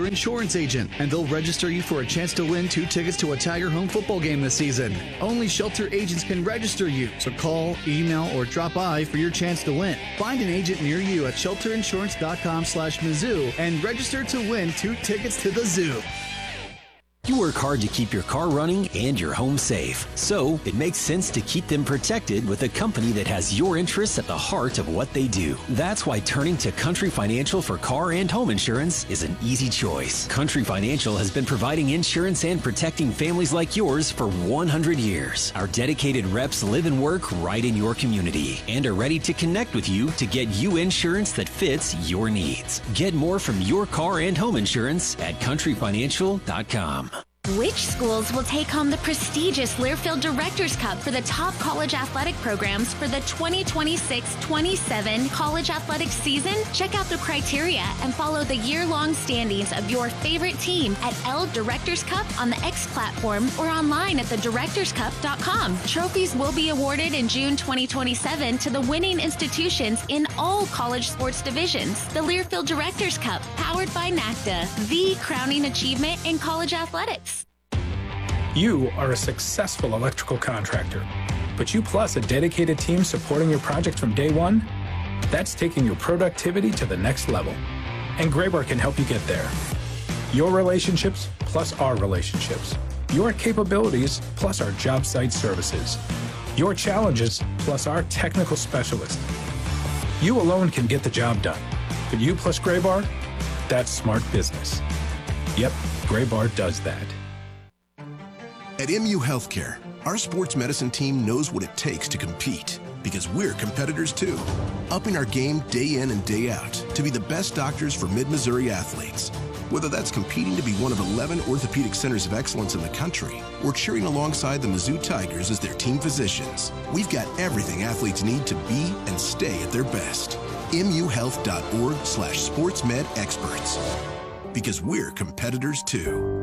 Shelter Insurance agent, and they'll register you for a chance to win 2 tickets to a Tiger home football game this season. Only Shelter agents can register you, so call, email, or drop by for your chance to win. Find an agent near you at shelterinsurance.com/Mizzou and register to win 2 tickets to the zoo. You work hard to keep your car running and your home safe. So it makes sense to keep them protected with a company that has your interests at the heart of what they do. That's why turning to Country Financial for car and home insurance is an easy choice. Country Financial has been providing insurance and protecting families like yours for 100 years. Our dedicated reps live and work right in your community and are ready to connect with you to get you insurance that fits your needs. Get more from your car and home insurance at countryfinancial.com. Which schools will take home the prestigious Learfield Directors Cup for the top college athletic programs for the 2026-27 college athletics season? Check out the criteria and follow the year-long standings of your favorite team at L Directors Cup on the X platform or online at thedirectorscup.com. Trophies will be awarded in June 2027 to the winning institutions in all college sports divisions. The Learfield Directors Cup, powered by NACDA, the crowning achievement in college athletics. You are a successful electrical contractor, but you plus a dedicated team supporting your project from day one? That's taking your productivity to the next level. And Graybar can help you get there. Your relationships plus our relationships. Your capabilities plus our job site services. Your challenges plus our technical specialists. You alone can get the job done, but you plus Graybar, that's smart business. Yep, Graybar does that. At MU Healthcare, our sports medicine team knows what it takes to compete because we're competitors too, upping our game day in and day out to be the best doctors for Mid-Missouri athletes. Whether that's competing to be one of 11 orthopedic centers of excellence in the country or cheering alongside the Mizzou Tigers as their team physicians, we've got everything athletes need to be and stay at their best. muhealth.org/sportsmedexperts because we're competitors too.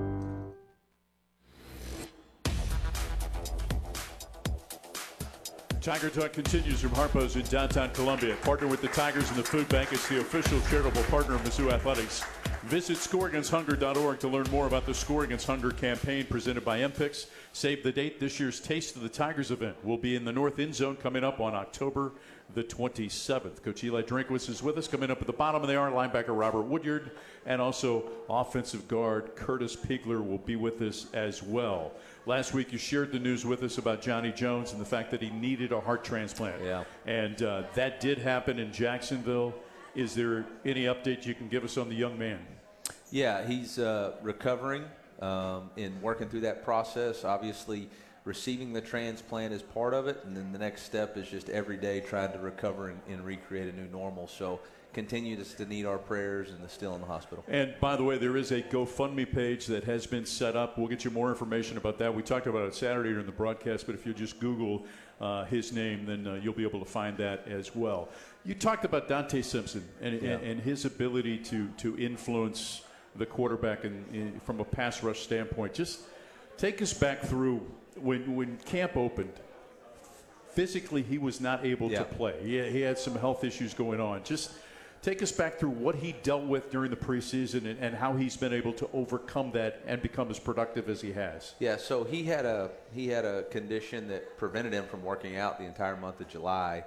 Tiger Talk continues from Harpo's in downtown Columbia. Partner with the Tigers and the Food Bank. It's the official charitable partner of Mizzou Athletics. Visit scoreagainsthunger.org to learn more about the Score Against Hunger campaign presented by MPICS. Save the date. This year's Taste of the Tigers event will be in the North End Zone coming up on October the 27th. Coach Eli Drinkwitz is with us. Coming up at the bottom of the hour, linebacker Robert Woodyard, and also offensive guard Curtis Pigler will be with us as well. Last week you shared the news with us about Johnny Jones and the fact that he needed a heart transplant. Yeah. And that did happen in Jacksonville. Is there any update you can give us on the young man? Yeah, he's recovering and working through that process. Obviously, receiving the transplant is part of it, and then the next step is just every day trying to recover and recreate a new normal. So continue to need our prayers and still in the hospital. And by the way, there is a GoFundMe page that has been set up. We'll get you more information about that. We talked about it Saturday during the broadcast, but if you just Google his name, then you'll be able to find that as well. You talked about Dante Simpson and his ability to influence the quarterback from a pass rush standpoint. Just take us back through when camp opened. Physically, he was not able to play. He had some health issues going on. Just take us back through what he dealt with during the preseason and how he's been able to overcome that and become as productive as he has. Yeah, so he had a condition that prevented him from working out the entire month of July.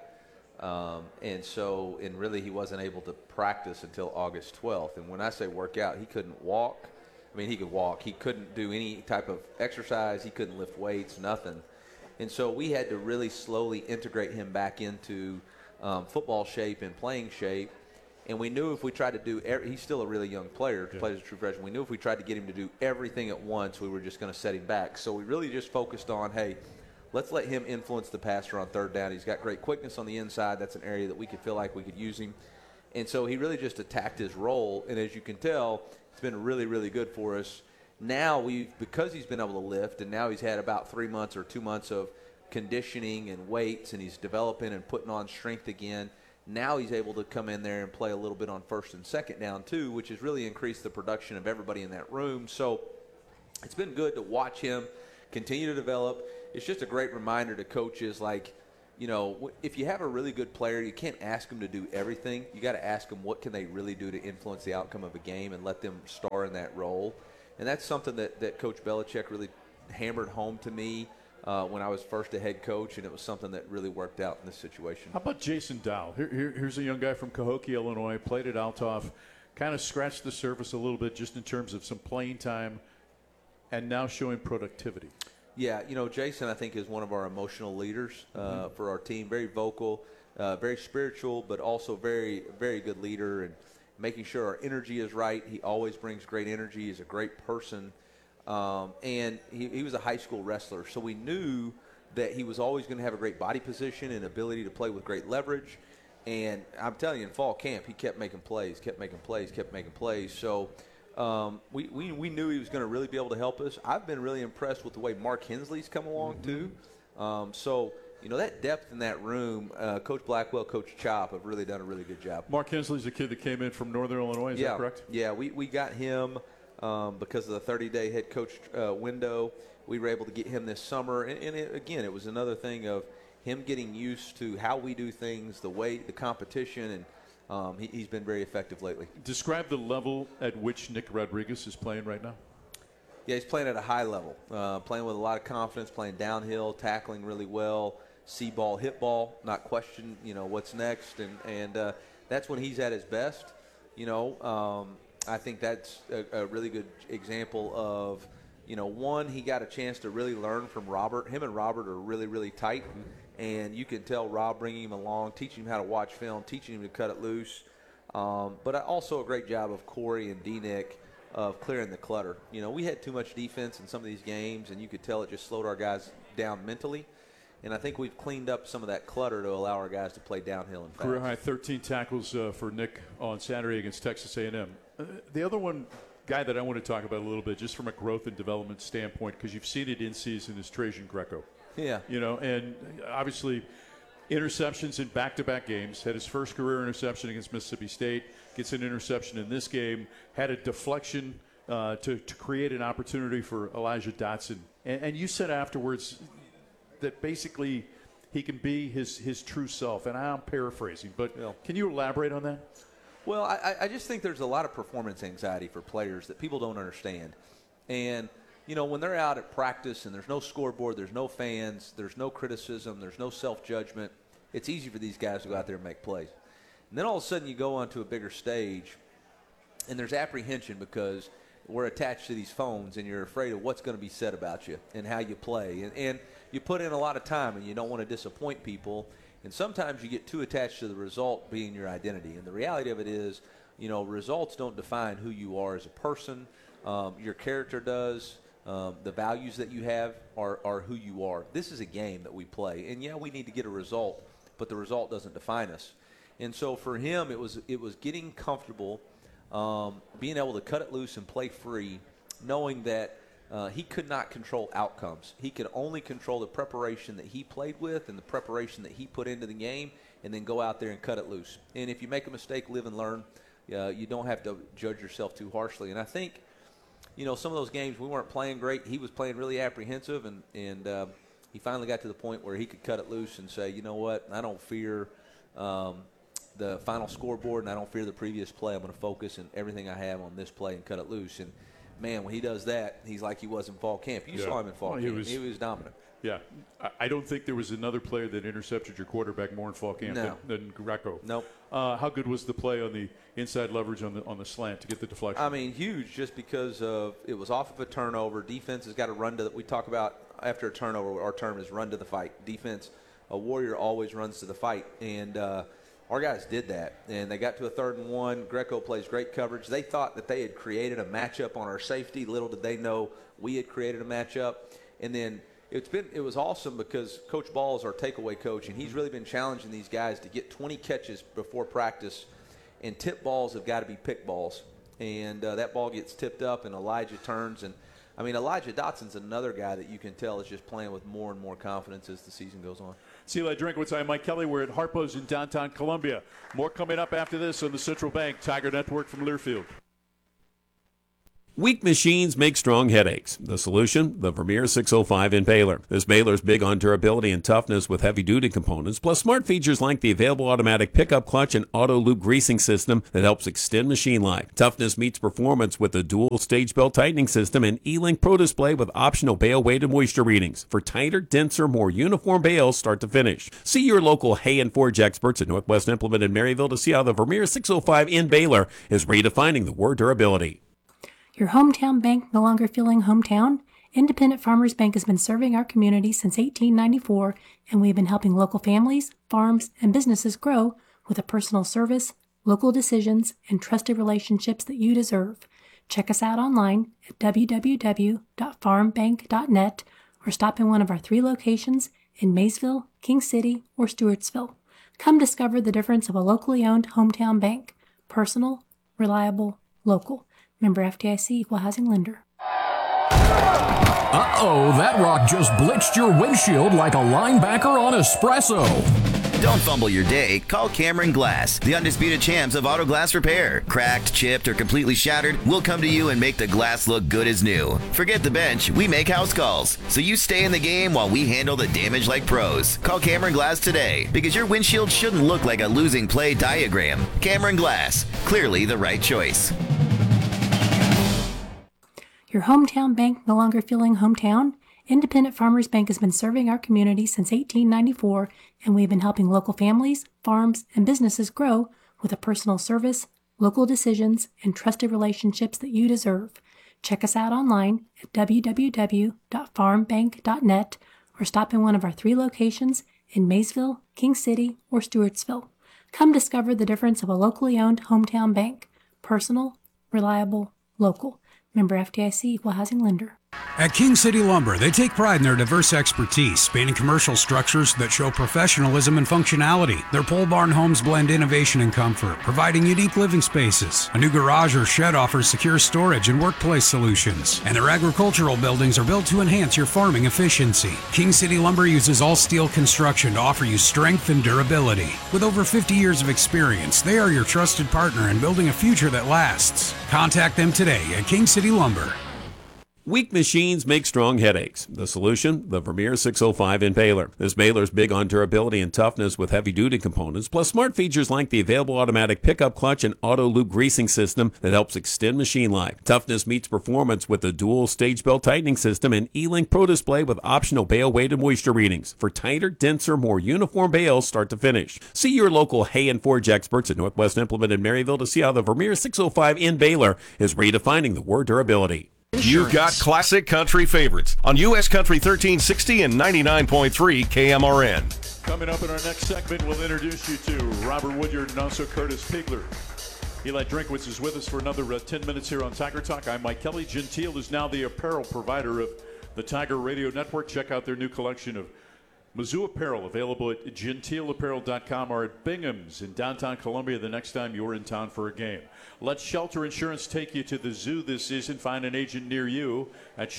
And really he wasn't able to practice until August 12th. And when I say work out, he couldn't walk. I mean, he could walk. He couldn't do any type of exercise. He couldn't lift weights, nothing. And so we had to really slowly integrate him back into football shape and playing shape. And we knew if we tried to do he's still a really young player, plays as a true freshman. We knew if we tried to get him to do everything at once, we were just going to set him back. So we really just focused on, hey, let's let him influence the passer on third down. He's got great quickness on the inside. That's an area that we could feel like we could use him. And so he really just attacked his role. And as you can tell, it's been really, really good for us. Now because he's been able to lift, and now he's had about 3 months or 2 months of conditioning and weights, and he's developing and putting on strength again. Now he's able to come in there and play a little bit on first and second down too, which has really increased the production of everybody in that room. So it's been good to watch him continue to develop. It's just a great reminder to coaches, like, if you have a really good player, you can't ask them to do everything. You got to ask them what can they really do to influence the outcome of a game and let them star in that role. And that's something that Coach Belichick really hammered home to me when I was first a head coach, and it was something that really worked out in this situation. How about Jason Dow? Here's a young guy from Cahokia, Illinois, played at Althoff, kind of scratched the surface a little bit just in terms of some playing time, and now showing productivity. Yeah, Jason, I think, is one of our emotional leaders for our team. Very vocal, very spiritual, but also very, very good leader, and making sure our energy is right. He always brings great energy. He's a great person. And he was a high school wrestler, so we knew that he was always going to have a great body position and ability to play with great leverage. And I'm telling you, in fall camp, he kept making plays. So we knew he was going to really be able to help us. I've been really impressed with the way Mark Hensley's come along, too. That depth in that room, Coach Blackwell, Coach Chop have really done a really good job. Mark Hensley's a kid that came in from Northern Illinois, is that correct? Yeah, we got him because of the 30-day head coach window. We were able to get him this summer. And it was another thing of him getting used to how we do things, the competition, and he's been very effective lately. Describe the level at which Nick Rodriguez is playing right now. Yeah, he's playing at a high level, playing with a lot of confidence, playing downhill, tackling really well, see ball, hit ball, not question, what's next. And that's when he's at his best. I think that's a really good example of, one, he got a chance to really learn from Robert. Him and Robert are really, really tight. And you can tell Rob bringing him along, teaching him how to watch film, teaching him to cut it loose. But also a great job of Corey and D-Nick of clearing the clutter. We had too much defense in some of these games, and you could tell it just slowed our guys down mentally. And I think we've cleaned up some of that clutter to allow our guys to play downhill and fast. Career high 13 tackles for Nick on Saturday against Texas A&M. The other one guy that I want to talk about a little bit, just from a growth and development standpoint, because you've seen it in season, is Trajan Greco. Yeah. And obviously interceptions in back-to-back games. Had his first career interception against Mississippi State. Gets an interception in this game. Had a deflection to create an opportunity for Elijah Dotson. And you said afterwards that basically he can be his true self. And I'm paraphrasing, but can you elaborate on that? Well, I just think there's a lot of performance anxiety for players that people don't understand. And when they're out at practice and there's no scoreboard, there's no fans, there's no criticism, there's no self-judgment, it's easy for these guys to go out there and make plays. And then all of a sudden you go onto a bigger stage and there's apprehension because we're attached to these phones and you're afraid of what's going to be said about you and how you play. And you put in a lot of time and you don't want to disappoint people. And sometimes you get too attached to the result being your identity. And the reality of it is, results don't define who you are as a person. Your character does. The values that you have are who you are. This is a game that we play. And, we need to get a result, but the result doesn't define us. And so for him, it was getting comfortable, being able to cut it loose and play free, knowing that he could not control outcomes. He could only control the preparation that he played with and the preparation that he put into the game, and then go out there and cut it loose. And if you make a mistake, live and learn. You don't have to judge yourself too harshly. And I think, some of those games we weren't playing great. He was playing really apprehensive, and he finally got to the point where he could cut it loose and say, you know what, I don't fear the final scoreboard, and I don't fear the previous play. I'm going to focus and everything I have on this play and cut it loose. And, man, when he does that, he's like he was in fall camp. You saw him in fall camp. He was dominant. Yeah. I don't think there was another player that intercepted your quarterback more in fall camp than Greco. Nope. How good was the play on the inside leverage on the slant to get the deflection? I mean, huge, just because it was off of a turnover. Defense has got to run to – we talk about after a turnover, our term is run to the fight. Defense, a warrior always runs to the fight. And our guys did that. And they got to a 3rd and 1. Greco plays great coverage. They thought that they had created a matchup on our safety. Little did they know we had created a matchup. And then – it was awesome because Coach Ball is our takeaway coach, and he's really been challenging these guys to get 20 catches before practice, and tip balls have got to be pick balls. And that ball gets tipped up, and Elijah turns. And, Elijah Dotson's another guy that you can tell is just playing with more and more confidence as the season goes on. It's Eli Drinkwitz. I'm Mike Kelly. We're at Harpo's in downtown Columbia. More coming up after this on the Central Bank Tiger Network from Learfield. Weak machines make strong headaches. The solution? The Vermeer 605 in Baylor. This Baylor is big on durability and toughness with heavy-duty components, plus smart features like the available automatic pickup clutch and auto-loop greasing system that helps extend machine life. Toughness meets performance with the dual stage belt tightening system and E-Link Pro Display with optional bale weight and moisture readings for tighter, denser, more uniform bales start to finish. See your local Hay and Forge experts at Northwest Implement in Maryville to see how the Vermeer 605 in Baylor is redefining the word durability. Your hometown bank no longer feeling hometown? Independent Farmers Bank has been serving our community since 1894, and we've been helping local families, farms, and businesses grow with a personal service, local decisions, and trusted relationships that you deserve. Check us out online at www.farmbank.net or stop in one of our 3 locations in Maysville, King City, or Stewartsville. Come discover the difference of a locally owned hometown bank. Personal, reliable, local. Member FDIC, Equal Housing Lender. Uh-oh, that rock just blitzed your windshield like a linebacker on espresso. Don't fumble your day. Call Cameron Glass, the undisputed champs of auto glass repair. Cracked, chipped, or completely shattered, we'll come to you and make the glass look good as new. Forget the bench, we make house calls. So you stay in the game while we handle the damage like pros. Call Cameron Glass today, because your windshield shouldn't look like a losing play diagram. Cameron Glass, clearly the right choice. Your hometown bank no longer feeling hometown? Independent Farmers Bank has been serving our community since 1894, and we've been helping local families, farms, and businesses grow with a personal service, local decisions, and trusted relationships that you deserve. Check us out online at www.farmbank.net or stop in one of our 3 locations in Maysville, King City, or Stewartsville. Come discover the difference of a locally owned hometown bank. Personal, reliable, local. Member FDIC, Equal Housing Lender. At King City Lumber, they take pride in their diverse expertise, spanning commercial structures that show professionalism and functionality. Their pole barn homes blend innovation and comfort, providing unique living spaces. A new garage or shed offers secure storage and workplace solutions. And their agricultural buildings are built to enhance your farming efficiency. King City Lumber uses all steel construction to offer you strength and durability. With over 50 years of experience, they are your trusted partner in building a future that lasts. Contact them today at King City Lumber. Weak machines make strong headaches. The solution? The Vermeer 605 in Baylor. This Baylor is big on durability and toughness with heavy-duty components, plus smart features like the available automatic pickup clutch and auto-loop greasing system that helps extend machine life. Toughness meets performance with the dual stage belt tightening system and E-Link Pro Display with optional bale weight and moisture readings for tighter, denser, more uniform bales start to finish. See your local Hay and Forge experts at Northwest Implement in Maryville to see how the Vermeer 605 in Baylor is redefining the word durability. You've got classic country favorites on U.S. Country 1360 and 99.3 KMRN. Coming up in our next segment, we'll introduce you to Robert Woodyard and also Curtis Pigler. Eli Drinkwitz is with us for another 10 minutes here on Tiger Talk. I'm Mike Kelly. Gentile is now the apparel provider of the Tiger Radio Network. Check out their new collection of Mizzou apparel available at gentileapparel.com or at Bingham's in downtown Columbia the next time you're in town for a game. Let Shelter Insurance take you to the zoo this season. Find an agent near you at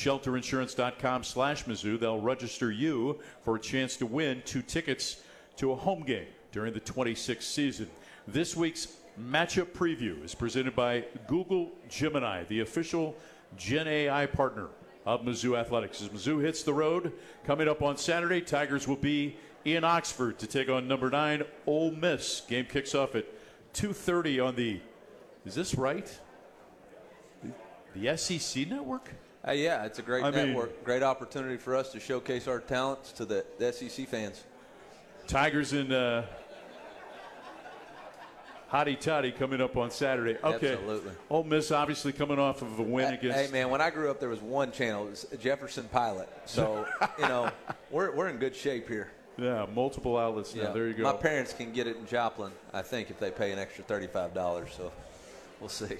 shelterinsurance.com/Mizzou. They'll register you for a chance to win 2 tickets to a home game during the 26th season. This week's matchup preview is presented by Google Gemini, the official Gen AI partner of Mizzou Athletics. As Mizzou hits the road, coming up on Saturday, Tigers will be in Oxford to take on number 9 Ole Miss. Game kicks off at 2:30 on the, is this right? The SEC network? Yeah, it's a great network. Great opportunity for us to showcase our talents to the SEC fans. Tigers in Hotty Toddy coming up on Saturday. Okay. Absolutely. Ole Miss obviously coming off of a win against. Hey, man, when I grew up, there was one channel. It was Jefferson Pilot. So, you know, we're in good shape here. Yeah, multiple outlets now. Yeah. There you go. My parents can get it in Joplin, I think, if they pay an extra $35. So we'll see.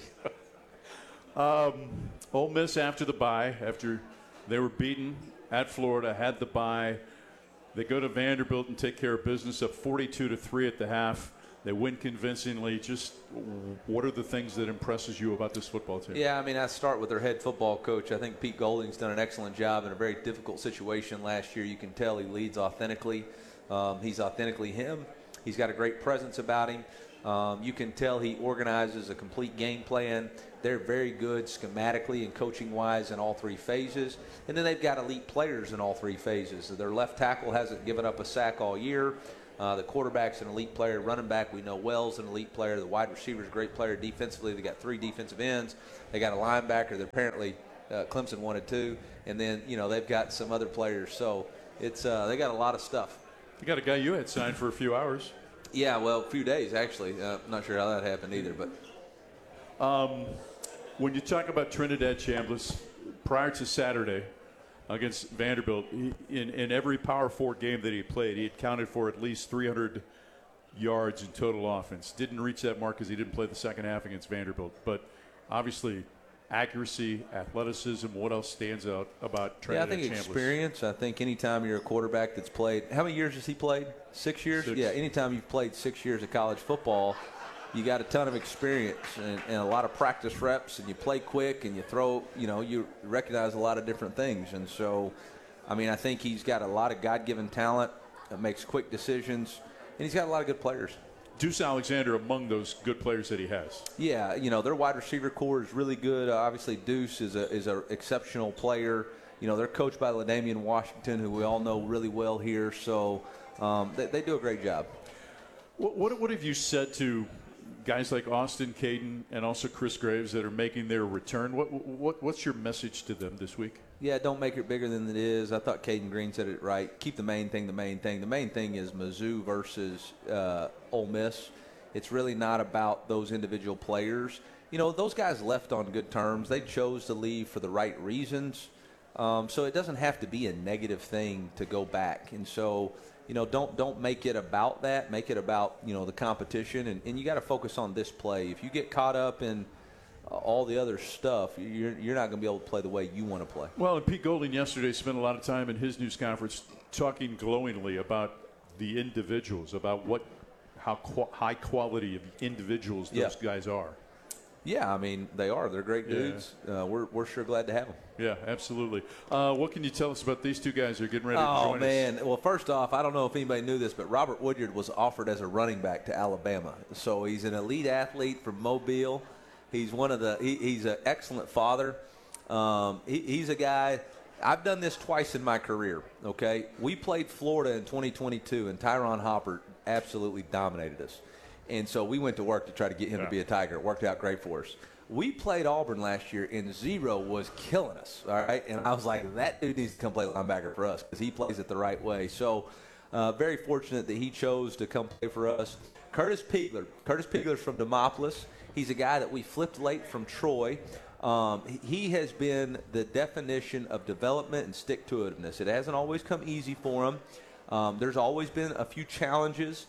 Ole Miss after the bye, after they were beaten at Florida, had the bye. They go to Vanderbilt and take care of business, up 42-3 at the half. They win convincingly. Just what are the things that impresses you about this football team? Yeah, I mean, I start with their head football coach. I think Pete Golding's done an excellent job in a very difficult situation last year. You can tell he leads authentically. He's authentically him. He's got a great presence about him. You can tell he organizes a complete game plan. They're very good schematically and coaching-wise in all three phases. And then they've got elite players in all three phases. Their left tackle hasn't given up a sack all year. The quarterback's an elite player. Running back, we know Wells an elite player. The wide receiver's a great player. Defensively, they got 3 defensive ends. They got a linebacker that apparently Clemson wanted 2. And then, they've got some other players. So it's they got a lot of stuff. You got a guy you had signed for a few hours. Yeah, well, a few days, actually. Not sure how that happened either. But when you talk about Trinidad Chambliss, prior to Saturday against Vanderbilt, in every Power 4 game that he played, he had counted for at least 300 yards in total offense. Didn't reach that mark because he didn't play the second half against Vanderbilt. But obviously, accuracy, athleticism, what else stands out about Trinidad Chambliss? I think experience. I think anytime you're a quarterback that's played – how many years has he played? 6 years? 6. Yeah, anytime you've played 6 years of college football, you got a ton of experience and a lot of practice reps, and you play quick and you throw – you recognize a lot of different things. And so, I think he's got a lot of God-given talent that makes quick decisions, and he's got a lot of good players. Deuce Alexander among those good players that he has. Yeah, their wide receiver core is really good. Obviously, Deuce is an exceptional player. They're coached by LaDamian Washington, who we all know really well here. So they do a great job. What have you said to guys like Austin Caden and also Chris Graves that are making their return? What's your message to them this week? Yeah, don't make it bigger than it is. I thought Caden Green said it right. Keep the main thing the main thing. The main thing is Mizzou versus Ole Miss. It's really not about those individual players. Those guys left on good terms. They chose to leave for the right reasons. So it doesn't have to be a negative thing to go back. And so, don't make it about that. Make it about, the competition. And you got to focus on this play. If you get caught up in all the other stuff, you're not going to be able to play the way you want to play. Well, and Pete Golding yesterday spent a lot of time in his news conference talking glowingly about the individuals, about how high quality of individuals those guys are. Yeah, they are. They're great dudes. We're sure glad to have them. Yeah, absolutely. What can you tell us about these two guys who are getting ready to join us? Oh, man. Well, first off, I don't know if anybody knew this, but Robert Woodyard was offered as a running back to Alabama. So he's an elite athlete from Mobile. He's he's an excellent father. He's a guy. I've done this twice in my career, okay? We played Florida in 2022, and Tyron Hopper absolutely dominated us. And so we went to work to try to get him to be a Tiger. It worked out great for us. We played Auburn last year, and Zero was killing us, all right? And I was like, that dude needs to come play linebacker for us because he plays it the right way. So very fortunate that he chose to come play for us. Curtis Pegler. Curtis Pegler's from Demopolis. He's a guy that we flipped late from Troy. He has been the definition of development and stick-to-itiveness. It hasn't always come easy for him. There's always been a few challenges,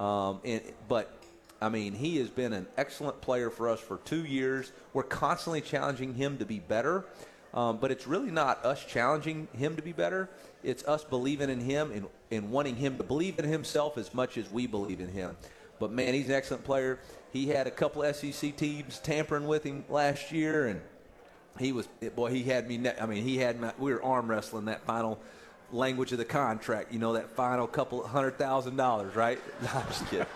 but he has been an excellent player for us for 2 years. We're constantly challenging him to be better, but it's really not us challenging him to be better. It's us believing in him and wanting him to believe in himself as much as we believe in him. But, man, he's an excellent player. He had a couple SEC teams tampering with him last year, and he had me. We were arm wrestling that final language of the contract. That final couple $100,000, right? No, I'm just kidding.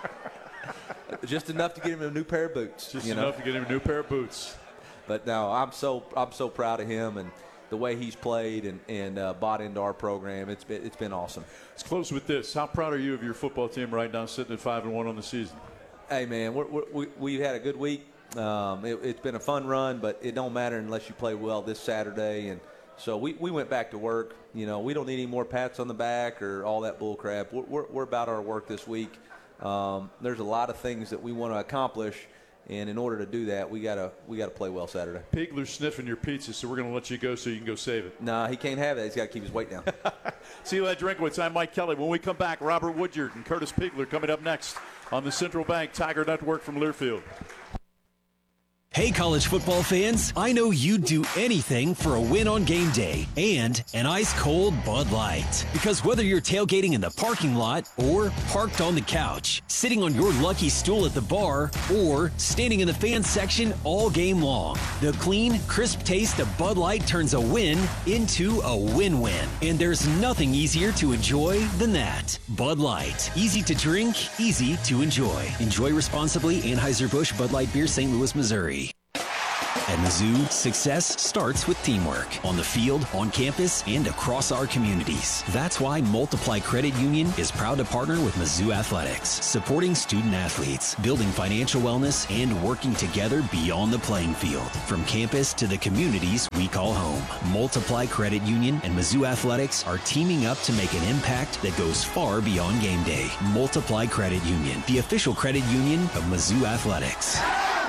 Just enough to get him a new pair of boots. Enough to get him a new pair of boots. But no, I'm so proud of him and the way he's played and bought into our program. It's been awesome. Let's close with this. How proud are you of your football team right now, sitting at 5-1 on the season? Hey, man, we've had a good week. It's been a fun run, but it don't matter unless you play well this Saturday. And so we went back to work. We don't need any more pats on the back or all that bull crap. We're about our work this week. There's a lot of things that we want to accomplish, and in order to do that, we gotta play well Saturday. Pegler's sniffing your pizza, so we're going to let you go so you can go save it. Nah, he can't have that. He's got to keep his weight down. See you later, Drinkowitz. I'm Mike Kelly. When we come back, Robert Woodyard and Curtis Pegler coming up next on the Central Bank Tiger Network from Learfield. Hey, college football fans, I know you'd do anything for a win on game day and an ice-cold Bud Light. Because whether you're tailgating in the parking lot or parked on the couch, sitting on your lucky stool at the bar, or standing in the fan section all game long, the clean, crisp taste of Bud Light turns a win into a win-win. And there's nothing easier to enjoy than that. Bud Light. Easy to drink, easy to enjoy. Enjoy responsibly. Anheuser-Busch Bud Light Beer, St. Louis, Missouri. At Mizzou, success starts with teamwork on the field, on campus, and across our communities. That's why Multiply Credit Union is proud to partner with Mizzou Athletics, supporting student athletes, building financial wellness, and working together beyond the playing field. From campus to the communities we call home. Multiply Credit Union and Mizzou Athletics are teaming up to make an impact that goes far beyond game day. Multiply Credit Union, the official credit union of Mizzou Athletics.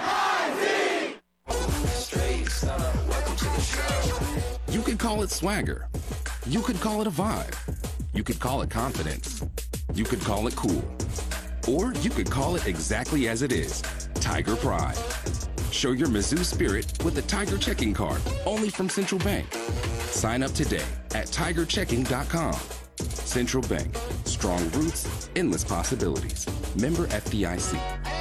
You could call it swagger. You could call it a vibe. You could call it confidence. You could call it cool. Or you could call it exactly as it is, Tiger Pride. Show your Mizzou spirit with the Tiger Checking Card, only from Central Bank. Sign up today at tigerchecking.com. Central Bank, strong roots, endless possibilities. Member FDIC.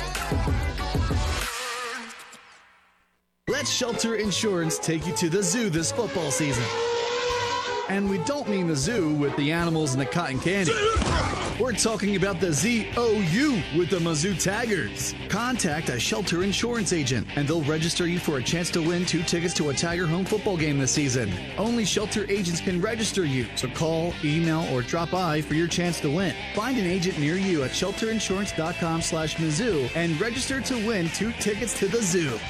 Let Shelter Insurance take you to the zoo this football season. And we don't mean the zoo with the animals and the cotton candy. We're talking about the ZOU with the Mizzou Tigers. Contact a Shelter Insurance agent, and they'll register you for a chance to win 2 tickets to a Tiger home football game this season. Only Shelter agents can register you, so call, email, or drop by for your chance to win. Find an agent near you at shelterinsurance.com/Mizzou and register to win 2 tickets to the zoo.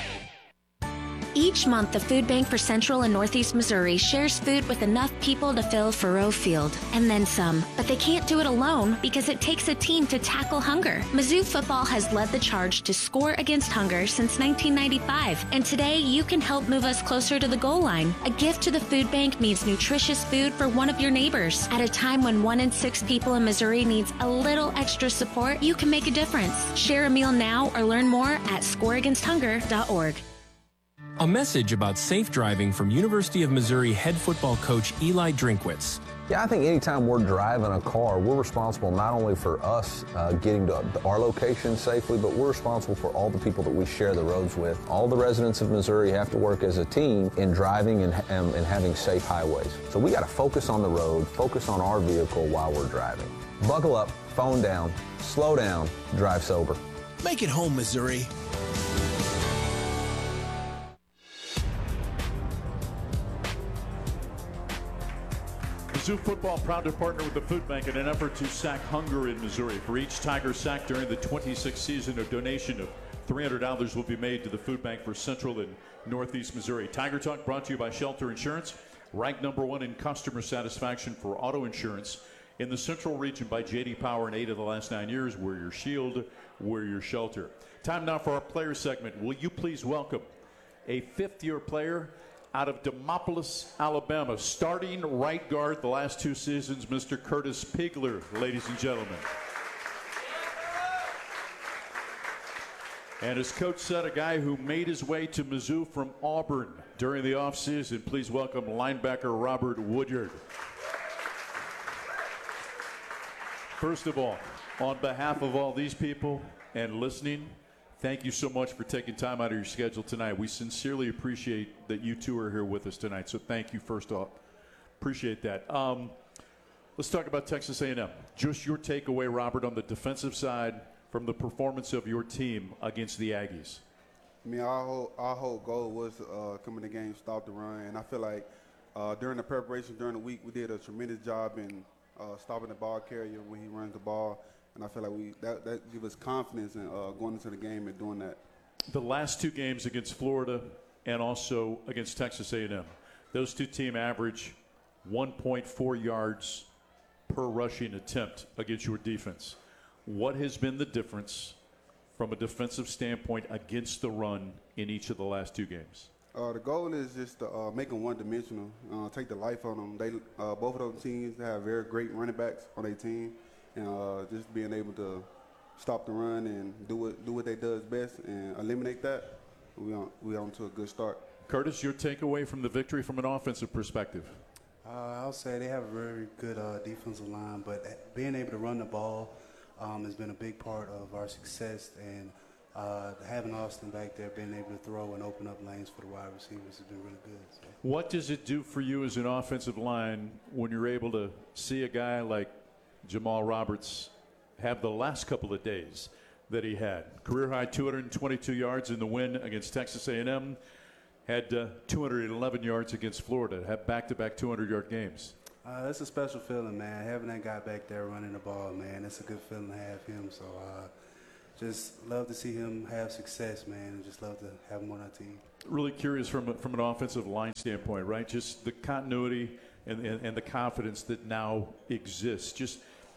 Each month, the Food Bank for Central and Northeast Missouri shares food with enough people to fill Faroe Field, and then some. But they can't do it alone because it takes a team to tackle hunger. Mizzou football has led the charge to score against hunger since 1995, and today you can help move us closer to the goal line. A gift to the Food Bank means nutritious food for one of your neighbors. At a time when 1 in 6 people in Missouri needs a little extra support, you can make a difference. Share a meal now or learn more at scoreagainsthunger.org. A message about safe driving from University of Missouri head football coach Eli Drinkwitz. Yeah, I think anytime we're driving a car, we're responsible not only for us getting to our location safely, but we're responsible for all the people that we share the roads with. All the residents of Missouri have to work as a team in driving and having safe highways. So we got to focus on the road, focus on our vehicle while we're driving. Buckle up, phone down, slow down, drive sober. Make it home, Missouri. Mizzou football proud to partner with the Food Bank in an effort to sack hunger in Missouri. For each Tiger sack during the 26th season, a donation of $300 will be made to the Food Bank for Central and Northeast Missouri. Tiger Talk brought to you by Shelter Insurance, ranked #1 in customer satisfaction for auto insurance in the Central region by J.D. Power in 8 of the last 9 years. We're your shield, we're your shelter. Time now for our player segment. Will you please welcome a fifth-year player out of Demopolis, Alabama, starting right guard the last 2 seasons, Mr. Curtis Pigler, ladies and gentlemen. And as coach said, a guy who made his way to Mizzou from Auburn during the offseason. Please welcome linebacker Robert Woodyard. First of all, on behalf of all these people and listening, thank you so much for taking time out of your schedule tonight. We sincerely appreciate that you two are here with us tonight. So thank you first off. Appreciate that. Let's talk about Texas A&M. Just your takeaway, Robert, on the defensive side from the performance of your team against the Aggies. I mean, our whole goal was come in the game, stop the run. And I feel like during the preparation, during the week, we did a tremendous job in stopping the ball carrier when he runs the ball. And I feel like that gives us confidence in going into the game and doing that. The last 2 games against Florida and also against Texas A&M, those 2 teams average 1.4 yards per rushing attempt against your defense. What has been the difference from a defensive standpoint against the run in each of the last 2 games? The goal is just to make them one-dimensional, take the life on them. Both of those teams have very great running backs on their team. And just being able to stop the run and do what they does best and eliminate that, we on to a good start. Curtis, your takeaway from the victory from an offensive perspective? I'll say they have a very good defensive line, but being able to run the ball has been a big part of our success, and having Austin back there, being able to throw and open up lanes for the wide receivers has been really good. So. What does it do for you as an offensive line when you're able to see a guy like Jamal Roberts have the last couple of days that he had? Career high 222 yards in the win against Texas A&M, had 211 yards against Florida, had back-to-back 200-yard games. It's a special feeling, man. Having that guy back there running the ball, man, it's a good feeling to have him. So just love to see him have success, man, and just love to have him on our team. Really curious from an offensive line standpoint, right? Just the continuity and the confidence that now exists. Just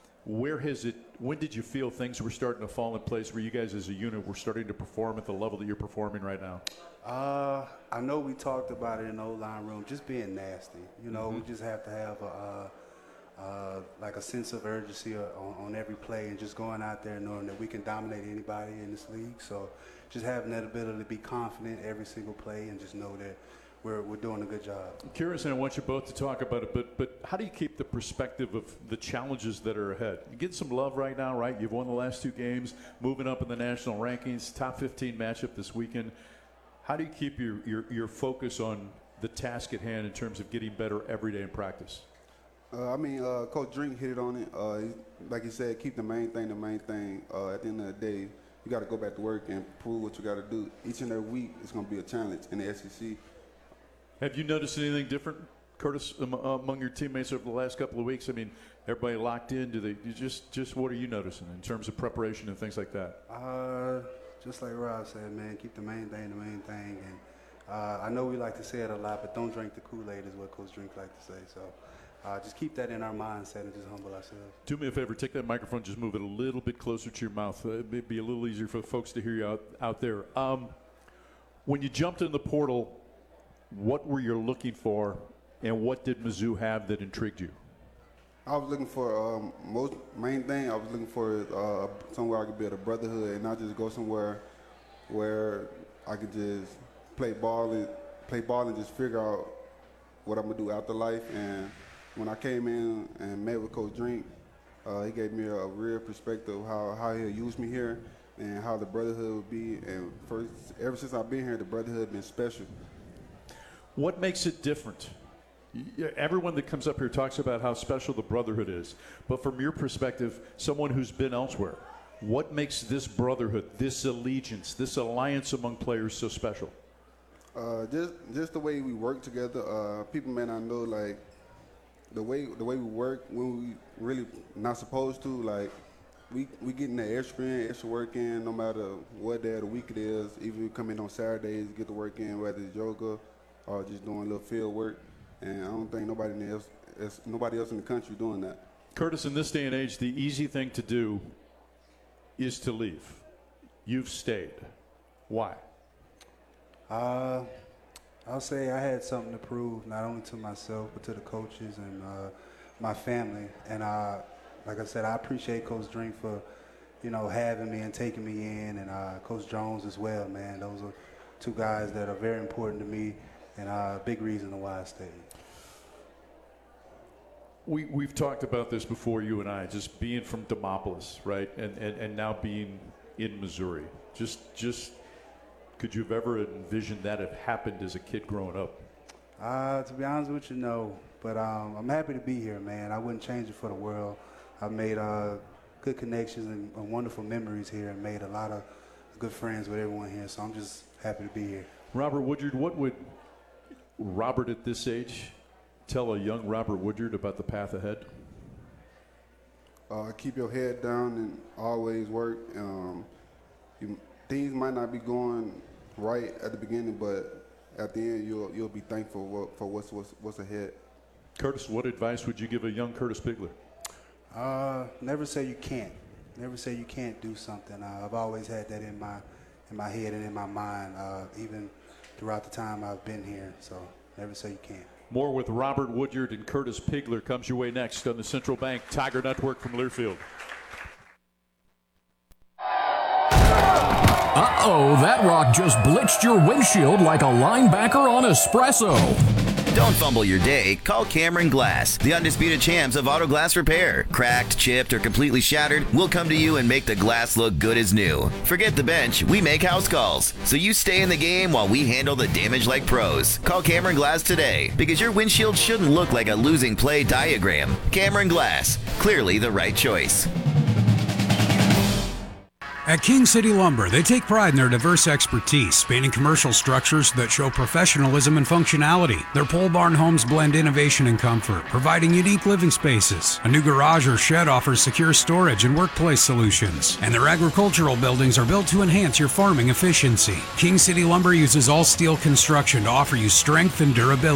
when did you feel things were starting to fall in place where you guys as a unit were starting to perform at the level that you're performing right now? I know we talked about it in the O-line room, just being nasty. You know, we just have to have like a sense of urgency on every play and just going out there knowing that we can dominate anybody in this league. So just having that ability to be confident every single play and just know that we're doing a good job. I'm curious, and I want you both to talk about it, but how do you keep the perspective of the challenges that are ahead? You get some love right now, right? You've won the last 2 games, moving up in the national rankings, top 15 matchup this weekend. How do you keep your focus on the task at hand in terms of getting better every day in practice? Coach Drink hit it on it. Like he said, keep the main thing the main thing. At the end of the day, you got to go back to work and prove what you got to do. Each and every week is going to be a challenge in the SEC. Have you noticed anything different, Curtis, among your teammates over the last couple of weeks? I mean, everybody locked in. Do they just what are you noticing in terms of preparation and things like that? Just like Rob said, man, keep the main thing the main thing. And I know we like to say it a lot, but don't drink the Kool-Aid is what Coach Drink like to say. So just keep that in our mindset and just humble ourselves. Do me a favor, take that microphone, just move it a little bit closer to your mouth. It'd be a little easier for folks to hear you out there. When you jumped in the portal, what were you looking for, and what did Mizzou have that intrigued you? I was looking for main thing. I was looking for somewhere I could build a brotherhood and not just go somewhere where I could just play ball and just figure out what I'm gonna do after life. And when I came in and met with Coach Drink, he gave me a real perspective of how he'll use me here and how the brotherhood would be. And ever since I've been here, the brotherhood has been special. What makes it different? Everyone that comes up here talks about how special the brotherhood is. But from your perspective, someone who's been elsewhere, what makes this brotherhood, this allegiance, this alliance among players so special? Just the way we work together. People may not know, like, the way we work when we really not supposed to. Like, we getting the extra work in no matter what day of the week it is. Even if we come in on Saturdays, get the work in, whether it's yoga or just doing a little field work. And I don't think nobody else in the country doing that. Curtis, in this day and age, the easy thing to do is to leave. You've stayed. Why? I'll say I had something to prove, not only to myself, but to the coaches and my family. And like I said, I appreciate Coach Drink for, having me and taking me in, and Coach Jones as well, man. Those are 2 guys that are very important to me and a big reason why I stayed. We've talked about this before, you and I, just being from Demopolis, right, and now being in Missouri. Just could you have ever envisioned that had happened as a kid growing up? To be honest with you, no. But I'm happy to be here, man. I wouldn't change it for the world. I've made good connections and wonderful memories here and made a lot of good friends with everyone here. So I'm just happy to be here. Robert Woodyard, what would Robert at this age tell a young Robert Woodyard about the path ahead? Keep your head down and always work. Things might not be going right at the beginning, but at the end you'll be thankful for what's ahead. Curtis, what advice would you give a young Curtis Pigler? Never say you can't. Never say you can't do something. I've always had that in my head and in my mind, even throughout the time I've been here. So never say you can't. More with Robert Woodyard and Curtis Pigler comes your way next on the Central Bank Tiger Network from Learfield. Uh-oh, that rock just blitzed your windshield like a linebacker on espresso. Don't fumble your day. Call Cameron Glass, the undisputed champs of auto glass repair. Cracked, chipped, or completely shattered, we'll come to you and make the glass look good as new. Forget the bench, we make house calls. So you stay in the game while we handle the damage like pros. Call Cameron Glass today, because your windshield shouldn't look like a losing play diagram. Cameron Glass, clearly the right choice. At King City Lumber, they take pride in their diverse expertise, spanning commercial structures that show professionalism and functionality. Their pole barn homes blend innovation and comfort, providing unique living spaces. A new garage or shed offers secure storage and workplace solutions. And their agricultural buildings are built to enhance your farming efficiency. King City Lumber uses all steel construction to offer you strength and durability.